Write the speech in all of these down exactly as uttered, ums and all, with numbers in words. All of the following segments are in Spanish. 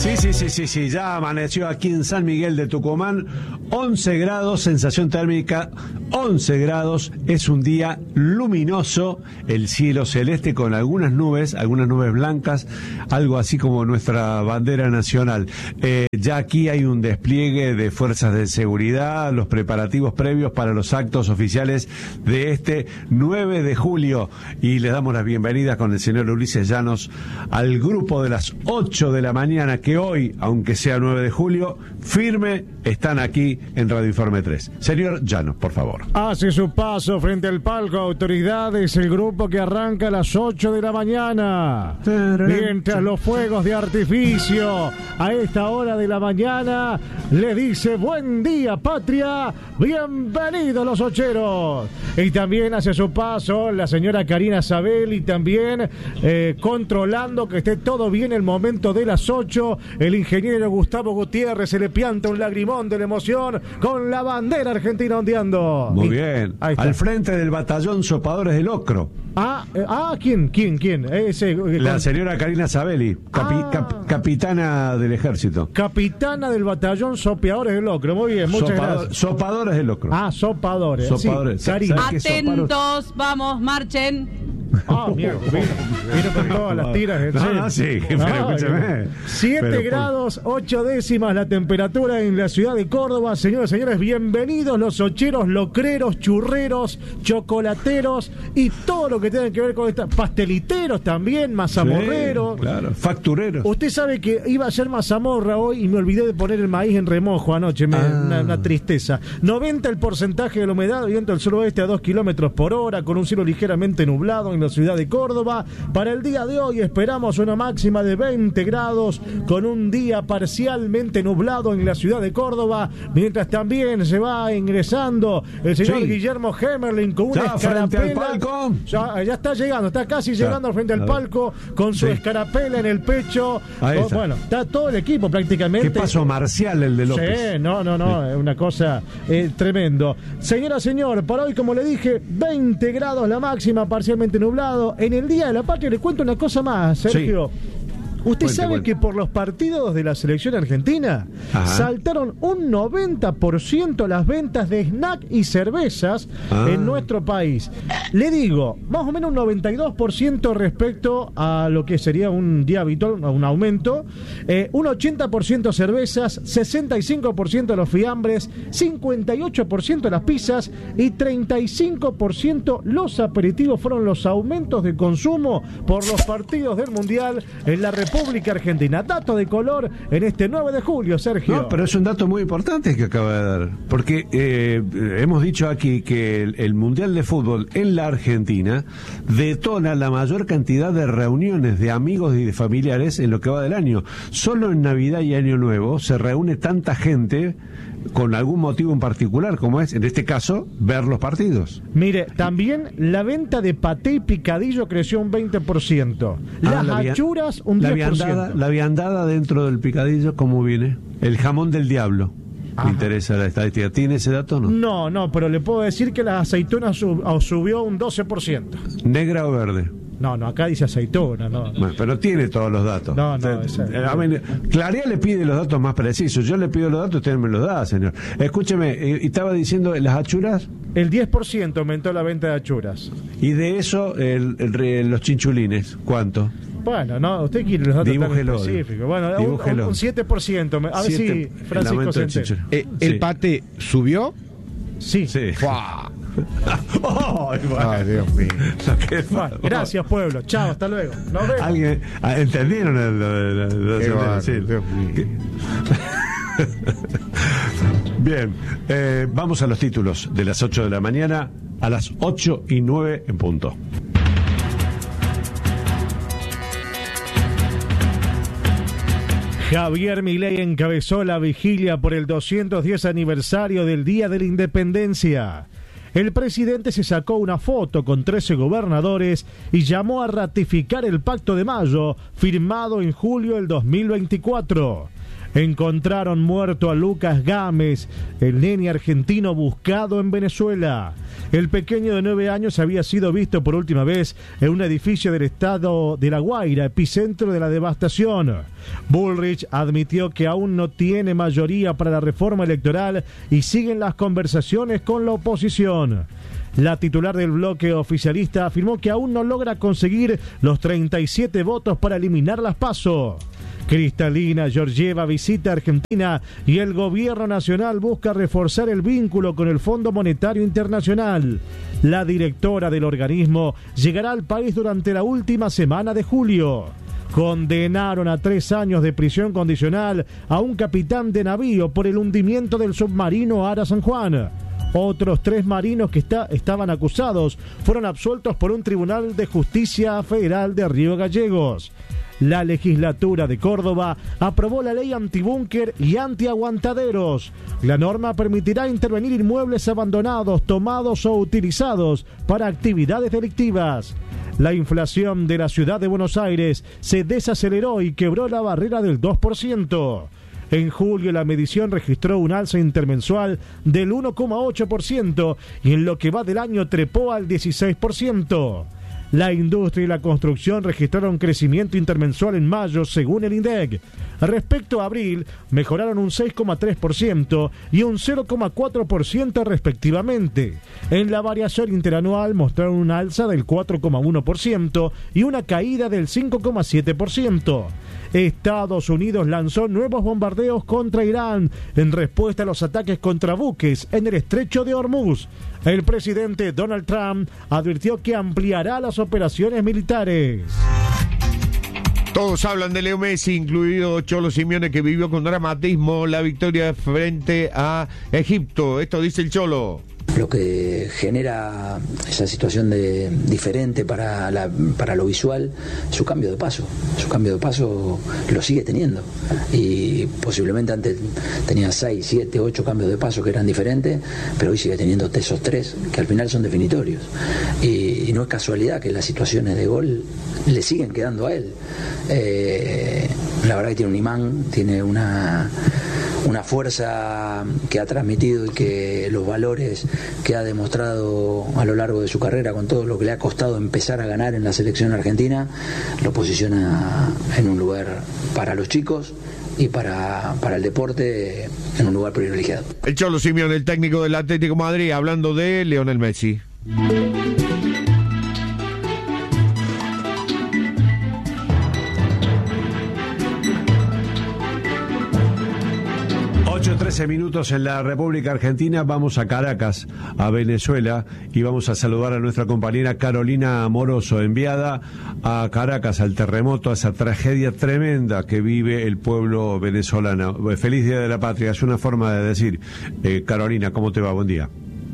Sí, sí, sí, sí, sí, ya amaneció aquí en San Miguel de Tucumán, once grados, sensación térmica, once grados, es un día luminoso, el cielo celeste con algunas nubes, algunas nubes blancas, algo así como nuestra bandera nacional. Eh, ya aquí hay un despliegue de fuerzas de seguridad, los preparativos previos para los actos oficiales de este nueve de julio, y le damos la bienvenida con el señor Ulises Llanos al grupo de las ocho de la mañana que hoy, aunque sea nueve de julio, firme, están aquí en Radio Informe tres. Señor Llanos, por favor. Hace su paso frente al palco autoridades, el grupo que arranca a las ocho de la mañana. Mientras los fuegos de artificio a esta hora de la mañana le dice buen día patria, bienvenidos los ocheros. Y también hace su paso la señora Karina Sabelli, también eh, controlando que esté todo bien el momento de las ocho. El ingeniero Gustavo Gutiérrez se le pianta un lagrimón de la emoción con la bandera argentina ondeando. Muy bien. Al frente del batallón Sopadores del Locro. Ah, eh, ah, ¿quién? ¿Quién? ¿Quién? Ese, eh, la con... señora Karina Sabelli, capi, ah. cap, capitana del ejército. Capitana del batallón Sopeadores del Locro. Muy bien, muchas Sopador, gracias. Sopadores del Locro. Ah, Sopadores. Sopadores. Sí, Karina. Atentos, vamos, marchen. Ah, mierda, vino, vino con todas las tiras. No, no, sí, pero no, escúcheme. siete grados, ocho décimas la temperatura en la ciudad de Córdoba. Señores y señores, bienvenidos los ocheros, locreros, churreros, chocolateros y todo lo que tenga que ver con esta. Pasteliteros también, mazamorreros. Sí, claro, factureros. Usted sabe que iba a ser mazamorra hoy y me olvidé de poner el maíz en remojo anoche. Me, ah. una, una tristeza. noventa el porcentaje de la humedad, viento del suroeste a dos kilómetros por hora, con un cielo ligeramente nublado en la ciudad de Córdoba. Para el día de hoy esperamos una máxima de veinte grados con un día parcialmente nublado en la ciudad de Córdoba, mientras también se va ingresando el señor sí. Guillermo Hemerling con una ya, escarapela. Ya, ya está llegando, está casi ya. llegando frente al palco con su sí. escarapela en el pecho. Oh, bueno, está todo el equipo prácticamente. ¿Qué pasó Marcial el de López? Sí, no, no, no, es sí. una cosa eh, tremendo. Señora, señor, para hoy, como le dije, veinte grados la máxima, parcialmente nublado. En el Día de la Patria le cuento una cosa más, Sergio. Sí. Usted cuente, sabe cuente. que por los partidos de la selección argentina Ajá. saltaron un noventa por ciento las ventas de snack y cervezas ah. en nuestro país. Le digo, más o menos un noventa y dos por ciento respecto a lo que sería un día habitual, un aumento. Eh, un ochenta por ciento cervezas, sesenta y cinco por ciento los fiambres, cincuenta y ocho por ciento las pizzas y treinta y cinco por ciento los aperitivos. Fueron los aumentos de consumo por los partidos del Mundial en la República República Argentina. Dato de color en este nueve de julio, Sergio. No, pero es un dato muy importante que acaba de dar, porque eh, hemos dicho aquí que el, el Mundial de Fútbol en la Argentina detona la mayor cantidad de reuniones de amigos y de familiares en lo que va del año. Solo en Navidad y Año Nuevo se reúne tanta gente con algún motivo en particular, como es, en este caso, ver los partidos. Mire, también la venta de paté y picadillo creció un veinte por ciento. Las ah, la achuras un diez por ciento. La viandada, la viandada dentro del picadillo, ¿cómo viene? El jamón del diablo. Me interesa la estadística. ¿Tiene ese dato o no? No, no, pero le puedo decir que las aceitunas sub, subió un doce por ciento. ¿Negra o verde? No, no, acá dice aceituna, no. Bueno, pero tiene todos los datos. No, no, usted, eh, a mí, Claría le pide los datos más precisos. Yo le pido los datos, usted me los da, señor. Escúcheme, eh, estaba diciendo las achuras. El diez por ciento aumentó la venta de achuras. Y de eso, el, el, los chinchulines, ¿cuánto? Bueno, no, usted quiere los datos Dibújelo, tan específicos. Bueno, un, un siete por ciento. A ver si Francisco se entera. Eh, ¿El sí. pate subió? Sí. Sí. Oh, bueno. Ay, Dios mío. Bueno, gracias, pueblo. Chao, hasta luego. Nos vemos. ¿Alguien, ¿Entendieron lo de la Dios mío. Bien, eh, vamos a los títulos de las ocho de la mañana a las ocho y nueve en punto. Javier Milei encabezó la vigilia por el doscientos diez aniversario del Día de la Independencia. El presidente se sacó una foto con trece gobernadores y llamó a ratificar el Pacto de Mayo, firmado en julio del dos mil veinticuatro. Encontraron muerto a Lucas Gámez, el nene argentino buscado en Venezuela. El pequeño de nueve años había sido visto por última vez en un edificio del estado de La Guaira, epicentro de la devastación. Bullrich admitió que aún no tiene mayoría para la reforma electoral y siguen las conversaciones con la oposición. La titular del bloque oficialista afirmó que aún no logra conseguir los treinta y siete votos para eliminar las PASO. Cristalina Georgieva visita Argentina y el gobierno nacional busca reforzar el vínculo con el Fondo Monetario Internacional. La directora del organismo llegará al país durante la última semana de julio. Condenaron a tres años de prisión condicional a un capitán de navío por el hundimiento del submarino Ara San Juan. Otros tres marinos que está, estaban acusados fueron absueltos por un tribunal de justicia federal de Río Gallegos. La legislatura de Córdoba aprobó la ley antibúnker y antiaguantaderos. La norma permitirá intervenir inmuebles abandonados, tomados o utilizados para actividades delictivas. La inflación de la ciudad de Buenos Aires se desaceleró y quebró la barrera del dos por ciento. En julio la medición registró un alza intermensual del uno coma ocho por ciento y en lo que va del año trepó al dieciséis por ciento. La industria y la construcción registraron crecimiento intermensual en mayo, según el INDEC. Respecto a abril, mejoraron un seis coma tres por ciento y un cero coma cuatro por ciento respectivamente. En la variación interanual mostraron un alza del cuatro coma uno por ciento y una caída del cinco coma siete por ciento. Estados Unidos lanzó nuevos bombardeos contra Irán en respuesta a los ataques contra buques en el estrecho de Hormuz. El presidente Donald Trump advirtió que ampliará las operaciones militares. Todos hablan de Leo Messi, incluido Cholo Simeone, que vivió con dramatismo la victoria frente a Egipto. Esto dice el Cholo. Lo que genera esa situación de diferente para, la, para lo visual, su cambio de paso. Su cambio de paso lo sigue teniendo. Y posiblemente antes tenía seis, siete, ocho cambios de paso que eran diferentes, pero hoy sigue teniendo esos tres, que al final son definitorios. Y, y no es casualidad que las situaciones de gol le siguen quedando a él. Eh, la verdad que tiene un imán, tiene una... una fuerza que ha transmitido y que los valores que ha demostrado a lo largo de su carrera, con todo lo que le ha costado empezar a ganar en la selección argentina, lo posiciona en un lugar para los chicos y para, para el deporte en un lugar privilegiado. El Cholo Simeone, el técnico del Atlético de Madrid, hablando de Lionel Messi. trece minutos en la República Argentina. Vamos a Caracas, a Venezuela, y vamos a saludar a nuestra compañera Carolina Amoroso, enviada a Caracas al terremoto, a esa tragedia tremenda que vive el pueblo venezolano. Feliz Día de la Patria, es una forma de decir. Eh, Carolina, ¿cómo te va? Buen día.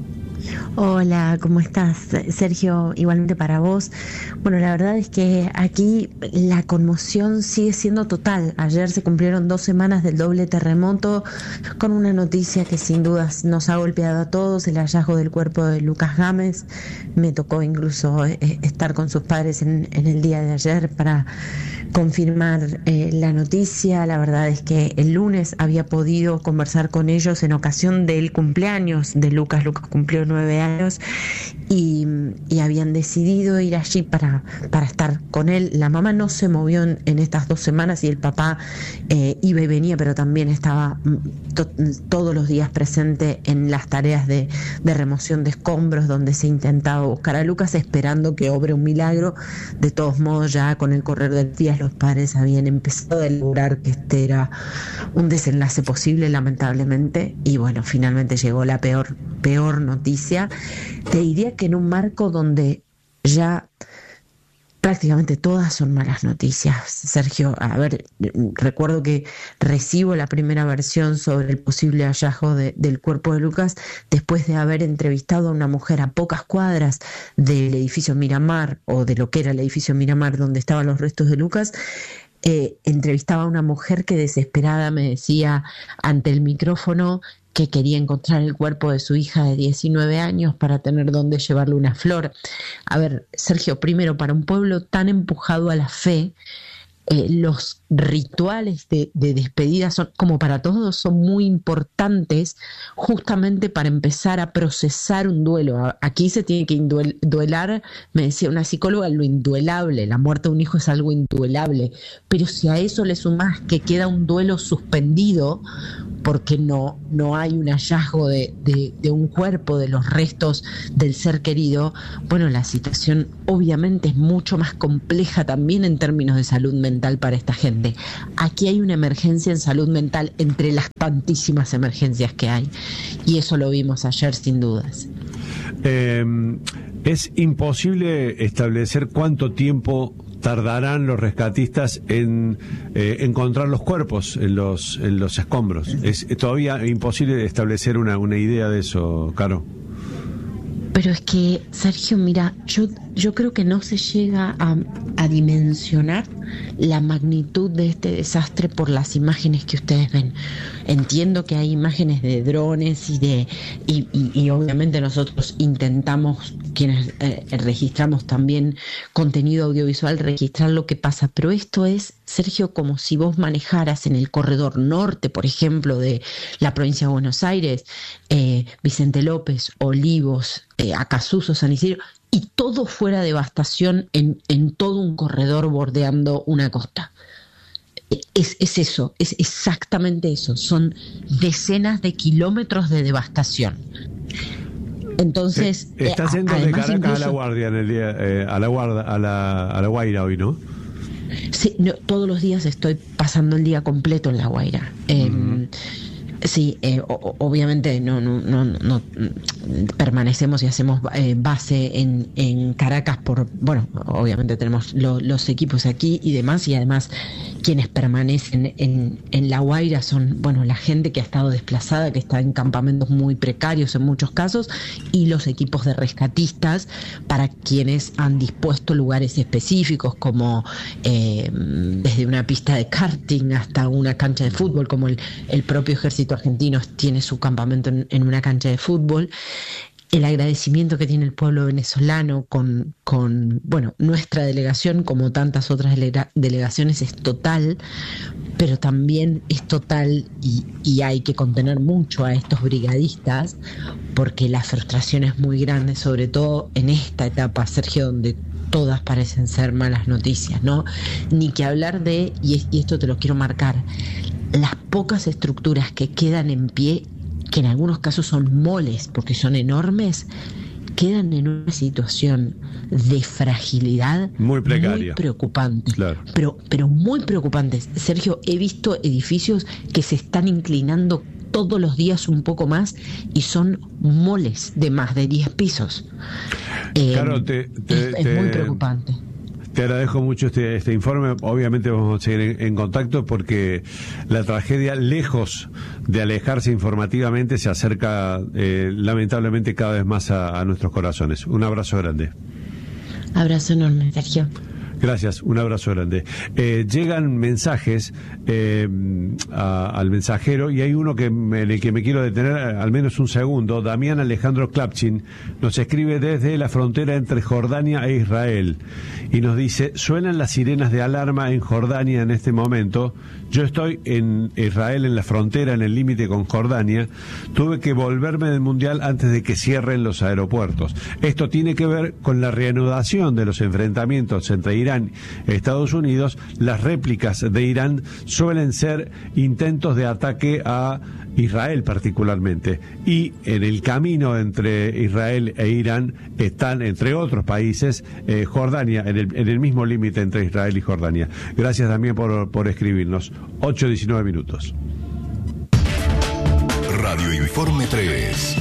Hola, ¿cómo estás, Sergio? Igualmente para vos. Bueno, la verdad es que aquí la conmoción sigue siendo total. Ayer se cumplieron dos semanas del doble terremoto, con una noticia que sin dudas nos ha golpeado a todos, el hallazgo del cuerpo de Lucas Gámez. Me tocó incluso eh, estar con sus padres en, en el día de ayer para confirmar eh, la noticia. La verdad es que el lunes había podido conversar con ellos en ocasión del cumpleaños de Lucas. Lucas cumplió nueve años y, y habían decidido ir allí para, para estar con él. La mamá no se movió en, en estas dos semanas y el papá eh, iba y venía, pero también estaba to, todos los días presente en las tareas de, de remoción de escombros, donde se intentaba buscar a Lucas, esperando que obre un milagro. De todos modos, ya con el correr del día, los padres habían empezado a lograr que este era un desenlace posible, lamentablemente, y bueno, finalmente llegó la peor, peor noticia. Te diría que en un marco donde ya prácticamente todas son malas noticias, Sergio. A ver, recuerdo que recibo la primera versión sobre el posible hallazgo de, del cuerpo de Lucas después de haber entrevistado a una mujer a pocas cuadras del edificio Miramar, o de lo que era el edificio Miramar donde estaban los restos de Lucas. Eh, entrevistaba a una mujer que desesperada me decía ante el micrófono que quería encontrar el cuerpo de su hija de diecinueve años para tener donde llevarle una flor. A ver, Sergio, primero, para un pueblo tan empujado a la fe, eh, los rituales de, de despedida son, como para todos, son muy importantes justamente para empezar a procesar un duelo. Aquí se tiene que induel, duelar, me decía una psicóloga, lo induelable, la muerte de un hijo es algo induelable, pero si a eso le sumás que queda un duelo suspendido porque no, no hay un hallazgo de, de, de un cuerpo, de los restos del ser querido, bueno, la situación obviamente es mucho más compleja también en términos de salud mental para esta gente. Aquí hay una emergencia en salud mental entre las tantísimas emergencias que hay, y eso lo vimos ayer sin dudas. Eh, es imposible establecer cuánto tiempo tardarán los rescatistas en eh, encontrar los cuerpos en los en los escombros. Es todavía imposible establecer una, una idea de eso, Caro. Pero es que, Sergio, mira, yo, yo creo que no se llega a, a dimensionar la magnitud de este desastre por las imágenes que ustedes ven. Entiendo que hay imágenes de drones y de y, y, y obviamente nosotros intentamos, quienes eh, registramos también contenido audiovisual, registrar lo que pasa, pero esto es, Sergio, como si vos manejaras en el corredor norte, por ejemplo, de la provincia de Buenos Aires, eh, Vicente López, Olivos, eh, Acasuso, San Isidro, y todo fuera devastación en, en todo un corredor bordeando una costa. Es, es eso, es exactamente eso, son decenas de kilómetros de devastación. Entonces, eh, estás yendo de Caracas incluso a La Guardia en el día, eh, a la guarda, a la a la Guaira hoy, ¿no? Sí, no, todos los días estoy pasando el día completo en La Guaira. Eh, mm. Sí, eh, o, obviamente no, no, no, no permanecemos y hacemos eh, base en, en Caracas por, bueno, obviamente tenemos lo, los equipos aquí y demás, y además quienes permanecen en, en La Guaira son, bueno, la gente que ha estado desplazada, que está en campamentos muy precarios en muchos casos, y los equipos de rescatistas para quienes han dispuesto lugares específicos como eh, desde una pista de karting hasta una cancha de fútbol, como el, el propio ejército argentino tiene su campamento en, en una cancha de fútbol. El agradecimiento que tiene el pueblo venezolano con, con bueno, nuestra delegación, como tantas otras delega, delegaciones, es total, pero también es total y, y hay que contener mucho a estos brigadistas, porque la frustración es muy grande, sobre todo en esta etapa, Sergio, donde todas parecen ser malas noticias, ¿no? Ni que hablar de, y, y esto te lo quiero marcar, las pocas estructuras que quedan en pie, que en algunos casos son moles porque son enormes, quedan en una situación de fragilidad muy precaria, muy preocupante, claro. pero, pero muy preocupantes. Sergio, he visto edificios que se están inclinando todos los días un poco más y son moles de más de diez pisos. Claro, eh, te, te, es, es te... muy preocupante. Te agradezco mucho este, este informe. Obviamente vamos a seguir en, en contacto porque la tragedia, lejos de alejarse informativamente, se acerca eh, lamentablemente cada vez más a, a nuestros corazones. Un abrazo grande. Abrazo enorme, Sergio. Gracias, un abrazo grande. Eh, llegan mensajes eh, a, al mensajero y hay uno que me, en el que me quiero detener al menos un segundo. Damián Alejandro Klapchin nos escribe desde la frontera entre Jordania e Israel y nos dice: suenan las sirenas de alarma en Jordania en este momento. Yo estoy en Israel, en la frontera, en el límite con Jordania. Tuve que volverme del Mundial antes de que cierren los aeropuertos. Esto tiene que ver con la reanudación de los enfrentamientos entre Irán y Estados Unidos. Las réplicas de Irán suelen ser intentos de ataque a Israel particularmente. Y en el camino entre Israel e Irán están, entre otros países, eh, Jordania, en el, en el mismo límite entre Israel y Jordania. Gracias también por, por escribirnos. ocho diecinueve minutos. Radio Informe tres.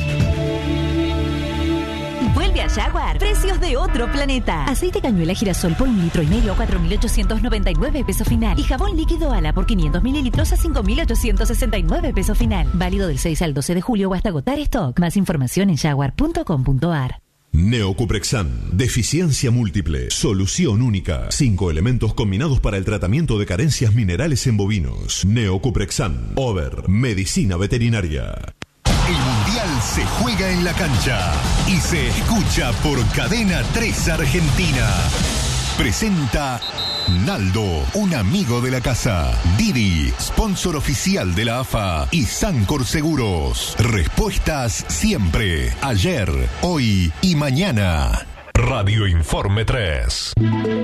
Vuelve a Jaguar. Precios de otro planeta. Aceite cañuela girasol por un litro y medio a cuatro mil ochocientos noventa y nueve pesos final. Y jabón líquido Ala por quinientos mililitros a cinco mil ochocientos sesenta y nueve pesos final. Válido del seis al doce de julio o hasta agotar stock. Más información en jaguar punto com punto a r. Neocuprexan, deficiencia múltiple, solución única. Cinco elementos combinados para el tratamiento de carencias minerales en bovinos. Neocuprexan, Over, medicina veterinaria. El Mundial se juega en la cancha y se escucha por Cadena tres Argentina. Presenta Naldo, un amigo de la casa. Didi, sponsor oficial de la A F A. Y Sancor Seguros. Respuestas siempre. Ayer, hoy y mañana. Radio Informe tres.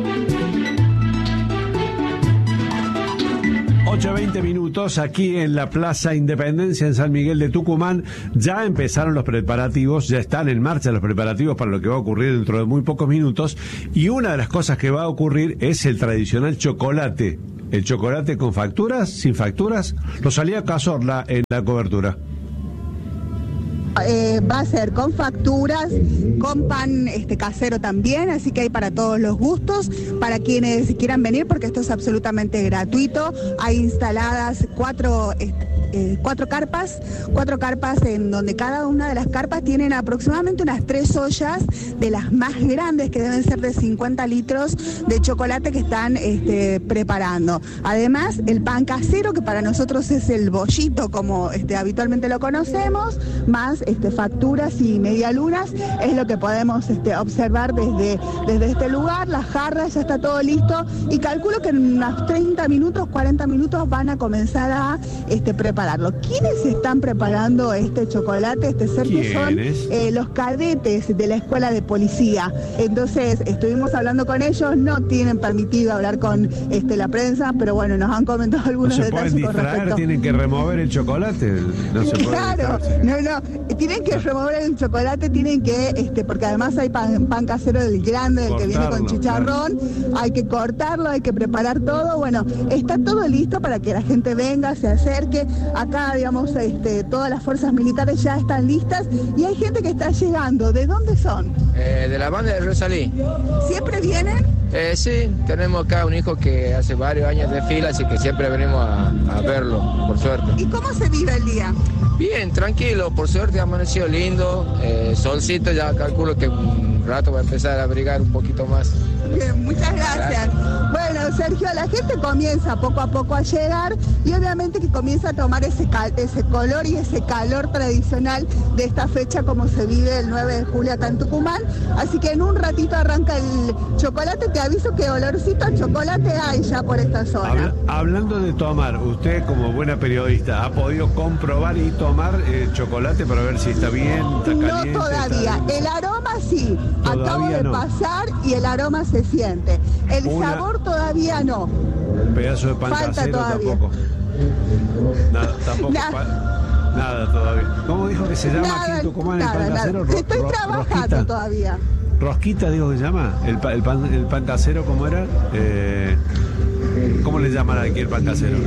ocho veinte minutos aquí en la Plaza Independencia en San Miguel de Tucumán. Ya empezaron los preparativos, ya están en marcha los preparativos para lo que va a ocurrir dentro de muy pocos minutos. Y una de las cosas que va a ocurrir es el tradicional chocolate. El chocolate con facturas, sin facturas. Rosalía Cazorla en la cobertura. Eh, va a ser con facturas, con pan este casero también, así que hay para todos los gustos, para quienes quieran venir, porque esto es absolutamente gratuito. Hay instaladas cuatro este, eh, cuatro carpas, cuatro carpas en donde cada una de las carpas tienen aproximadamente unas tres ollas de las más grandes, que deben ser de cincuenta litros de chocolate que están este, preparando. Además, el pan casero, que para nosotros es el bollito, como este, habitualmente lo conocemos, más este, facturas y medialunas, es lo que podemos este, observar desde, desde este lugar. Las jarras, ya está todo listo, y calculo que en unos treinta minutos, cuarenta minutos van a comenzar a este, prepararlo. ¿Quiénes están preparando este chocolate? Este ser que son eh, los cadetes de la escuela de policía. Entonces, estuvimos hablando con ellos, no tienen permitido hablar con este, la prensa, pero bueno, nos han comentado algunos no se detalles pueden con distraer, respecto. tienen que remover el chocolate. No se Claro, no, no, tienen que remover el chocolate, tienen que, este, porque además hay pan, pan casero del grande, del que viene con chicharrón, claro. Hay que cortarlo, hay que preparar todo. Bueno, está todo listo para que la gente venga, se acerque. Acá, digamos, este, todas las fuerzas militares ya están listas y hay gente que está llegando. ¿De dónde son? Eh, de la banda de Rosalí. ¿Siempre vienen? Eh, sí, tenemos acá un hijo que hace varios años de fila, así que siempre venimos a, a verlo, por suerte. ¿Y cómo se vive el día? Bien, tranquilo, por suerte ha amanecido lindo, eh, solcito, ya calculo que un rato va a empezar a abrigar un poquito más. Bien, muchas gracias. gracias. Bueno, Sergio, la gente comienza poco a poco a llegar y obviamente que comienza a tomar ese, cal ese color y ese calor tradicional de esta fecha como se vive el nueve de julio acá en Tucumán. Así que en un ratito arranca el chocolate. Te aviso que olorcito a chocolate hay ya por esta zona. Habla hablando de tomar, usted como buena periodista, ¿ha podido comprobar y tomar eh, chocolate para ver si está bien, está caliente? No todavía. Está... El aroma sí. Todavía Acabo de no. pasar y el aroma se siente. El Una... sabor todavía no. Un pedazo de pan Falta casero todavía. tampoco. Nada, tampoco. Nah. Pa... Nada todavía. ¿Cómo dijo que se llama nada, aquí en Tucumán nada, el pan nada. casero? Ro Estoy ro trabajando rosquita. todavía. Rosquita, digo que se llama. El, pa el, pan, el pan casero, ¿cómo era? Eh, ¿Cómo le llaman aquí el pan casero?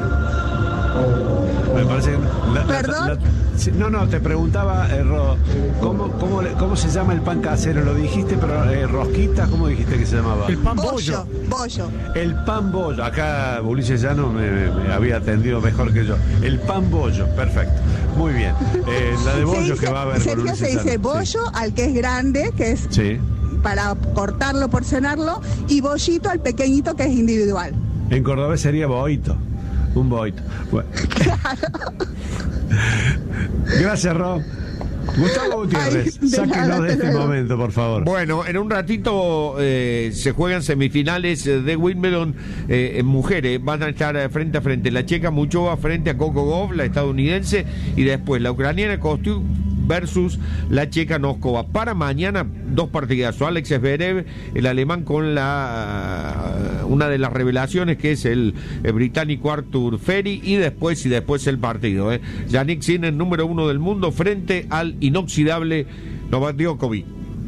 Me parece que... La, ¿Perdón? La, la, sí, no, no, te preguntaba, eh, Ro, ¿cómo, cómo, le, ¿cómo se llama el pan casero? Lo dijiste, pero eh, rosquita, ¿cómo dijiste que se llamaba? El pan bollo. bollo. Bollo. El pan bollo. Acá Ulises Llano me, me, me había atendido mejor que yo. El pan bollo, perfecto. Muy bien. Eh, la de bollo dice, que va a haber Sergio, con se Ulises dice Llano. bollo Sí. al que es grande, que es Sí. para cortarlo, porcionarlo, y bollito al pequeñito, que es individual. En cordobés sería boito. Un boito. Bueno. Claro. Gracias, Rob. Gustavo Gutiérrez, Ay, de sáquenos nada, de este luego. momento, por favor. Bueno, en un ratito eh, se juegan semifinales de Wimbledon eh, en mujeres. Van a estar eh, frente a frente la checa Muchova frente a Coco Gauff, la estadounidense, y después la ucraniana Kostyuk versus la checa Noskova. Para mañana, dos partidazos. Alex Zverev, el alemán, con la una de las revelaciones, que es el, el británico Arthur Ferry, y después y después el partido. Eh. Yannick Sinner, número uno del mundo, frente al inoxidable Novak Djokovic.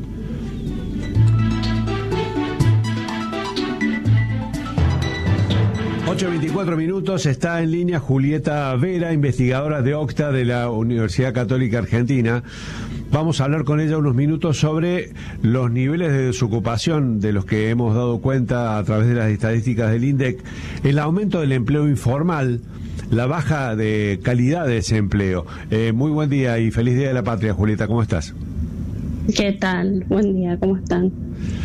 ocho veinticuatro minutos, está en línea Julieta Vera, investigadora de OCTA de la Universidad Católica Argentina. Vamos a hablar con ella unos minutos sobre los niveles de desocupación de los que hemos dado cuenta a través de las estadísticas del INDEC, el aumento del empleo informal, la baja de calidad de ese empleo. Eh, muy buen día y feliz Día de la Patria, Julieta, ¿cómo estás? ¿Qué tal? Buen día, ¿cómo están?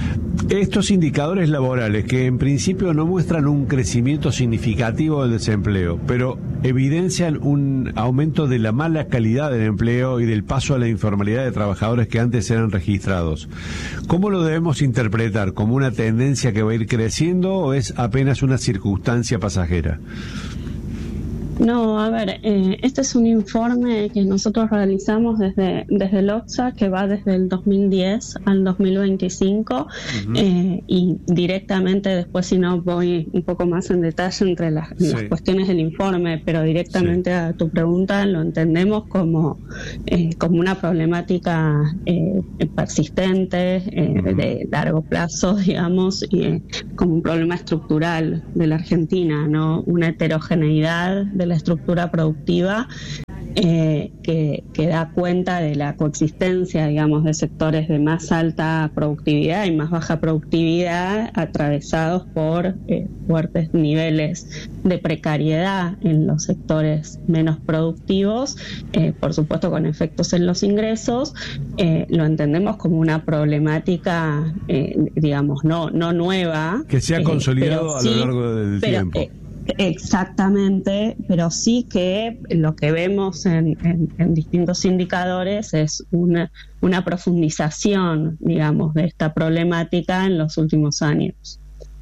Estos indicadores laborales que en principio no muestran un crecimiento significativo del desempleo, pero evidencian un aumento de la mala calidad del empleo y del paso a la informalidad de trabajadores que antes eran registrados. ¿Cómo lo debemos interpretar? ¿Como una tendencia que va a ir creciendo o es apenas una circunstancia pasajera? No, a ver, eh, este es un informe que nosotros realizamos desde, desde el Oxxa, que va desde el dos mil diez al dos mil veinticinco, uh-huh. eh, y directamente después, si no, voy un poco más en detalle entre las, sí. las cuestiones del informe, pero directamente sí. a tu pregunta lo entendemos como, eh, como una problemática eh, persistente, eh, uh-huh. de largo plazo, digamos, y eh, como un problema estructural de la Argentina, ¿no? Una heterogeneidad de la estructura productiva eh, que, que da cuenta de la coexistencia, digamos, de sectores de más alta productividad y más baja productividad atravesados por eh, fuertes niveles de precariedad en los sectores menos productivos, eh, por supuesto con efectos en los ingresos. Eh, lo entendemos como una problemática, eh, digamos, no, no nueva. Que se ha consolidado eh, a lo largo del pero, tiempo. Eh, Exactamente, pero sí que lo que vemos en, en, en distintos indicadores es una, una profundización, digamos, de esta problemática en los últimos años.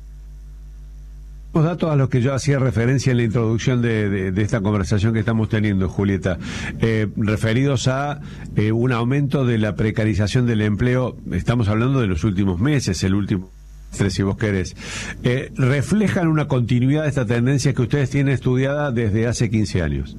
Los datos a los que yo hacía referencia en la introducción de, de, de esta conversación que estamos teniendo, Julieta, eh, referidos a eh, un aumento de la precarización del empleo, estamos hablando de los últimos meses, el último si vos querés, eh, reflejan una continuidad de esta tendencia que ustedes tienen estudiada desde hace quince años.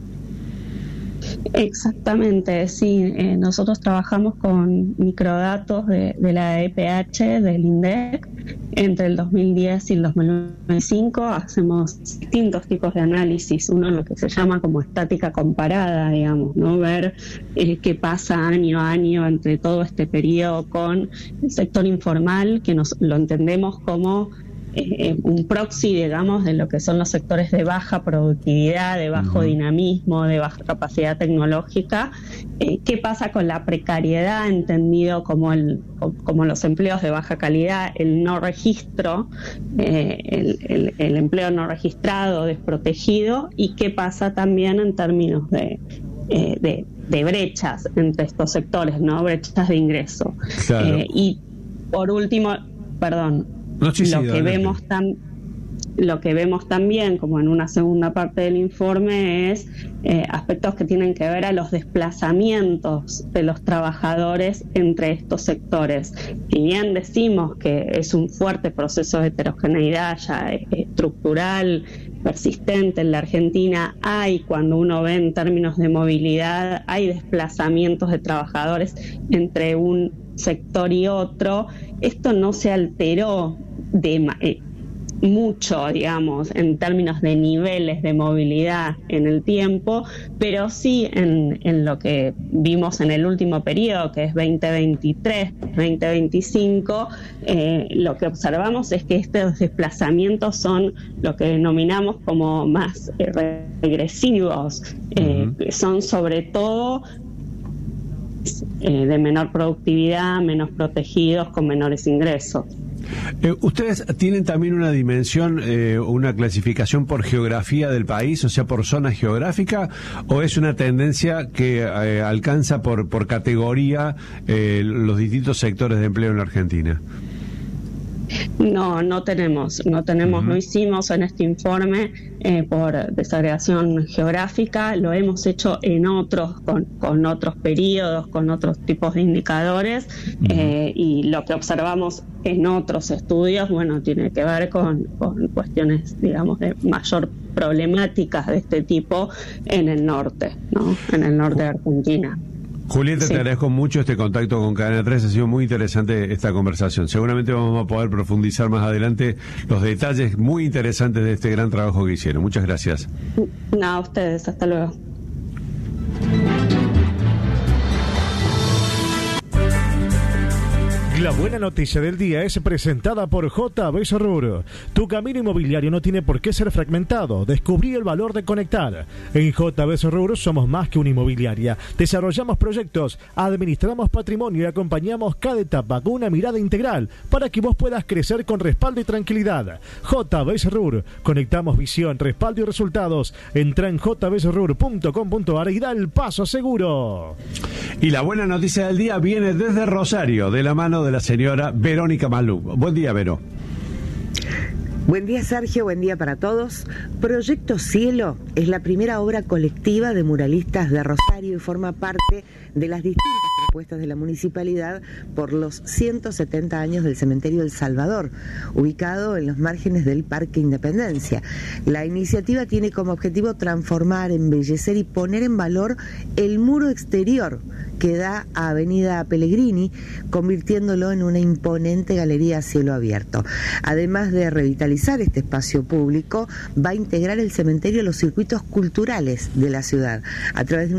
Exactamente, sí. Eh, nosotros trabajamos con microdatos de, de la E P H, del INDEC, entre el dos mil diez y el dos mil veinticinco. Hacemos distintos tipos de análisis. Uno lo que se llama como estática comparada, digamos, ¿no? Ver eh, qué pasa año a año entre todo este periodo con el sector informal, que nos lo entendemos como Eh, un proxy, digamos, de lo que son los sectores de baja productividad, de bajo uh-huh. dinamismo, de baja capacidad tecnológica. Eh, ¿Qué pasa con la precariedad, entendido como el como los empleos de baja calidad, el no registro, eh, el, el, el empleo no registrado, desprotegido? ¿Y qué pasa también en términos de, eh, de, de brechas entre estos sectores, ¿no? Brechas de ingreso. Claro. Eh, y por último, perdón, No, sí, sí, lo que adelante. vemos tam, lo que vemos también, como en una segunda parte del informe, es eh, aspectos que tienen que ver a los desplazamientos de los trabajadores entre estos sectores. Si bien decimos que es un fuerte proceso de heterogeneidad ya eh, estructural, persistente en la Argentina, hay, cuando uno ve en términos de movilidad, hay desplazamientos de trabajadores entre un sector y otro. Esto no se alteró de eh, mucho, digamos, en términos de niveles de movilidad en el tiempo, pero sí en, en lo que vimos en el último periodo, que es veinte veintitrés veinte veinticinco, eh, lo que observamos es que estos desplazamientos son lo que denominamos como más eh, regresivos, eh, uh-huh. son sobre todo eh, de menor productividad, menos protegidos, con menores ingresos. Eh, ¿Ustedes tienen también una dimensión, eh, una clasificación por geografía del país, o sea, por zona geográfica, o es una tendencia que eh, alcanza por, por categoría eh, los distintos sectores de empleo en la Argentina? No, no tenemos, no tenemos, uh-huh. Lo hicimos en este informe eh, por desagregación geográfica, lo hemos hecho en otros, con, con otros periodos, con otros tipos de indicadores, uh-huh. eh, y lo que observamos en otros estudios, bueno, tiene que ver con, con cuestiones, digamos, de mayor problemáticas de este tipo en el norte, ¿no? En el norte de Argentina. Julieta, sí. Te agradezco mucho este contacto con Cadena tres, ha sido muy interesante esta conversación. Seguramente vamos a poder profundizar más adelante los detalles muy interesantes de este gran trabajo que hicieron. Muchas gracias. No, a ustedes, hasta luego. La buena noticia del día es presentada por J B Cerrur. Tu camino inmobiliario no tiene por qué ser fragmentado. Descubrí el valor de conectar. En J B Cerrur somos más que una inmobiliaria. Desarrollamos proyectos, administramos patrimonio y acompañamos cada etapa con una mirada integral para que vos puedas crecer con respaldo y tranquilidad. J B Cerrur. Conectamos visión, respaldo y resultados. Entra en j b cerrur punto com punto a r y da el paso seguro. Y la buena noticia del día viene desde Rosario, de la mano de la señora Verónica Malú. Buen día, Vero. Buen día, Sergio, buen día para todos. Proyecto Cielo es la primera obra colectiva de muralistas de Rosario y forma parte de las distintas propuestas de la municipalidad por los ciento setenta años del Cementerio El Salvador, ubicado en los márgenes del Parque Independencia. La iniciativa tiene como objetivo transformar, embellecer y poner en valor el muro exterior que da a Avenida Pellegrini, convirtiéndolo en una imponente galería a cielo abierto. Además de revitalizar este espacio público, va a integrar el cementerio a los circuitos culturales de la ciudad a través de un